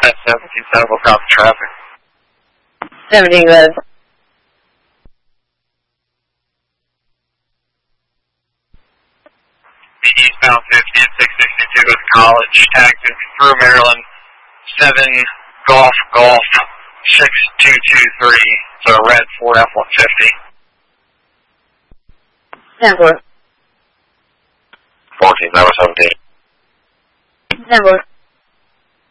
That's 17, we'll copy traffic. 17, go ahead. The eastbound 50 at 662 with College, tags in through Maryland, 7 Golf 6223, so red Ford F-150. 10-4. 14, that was 17. 10-4.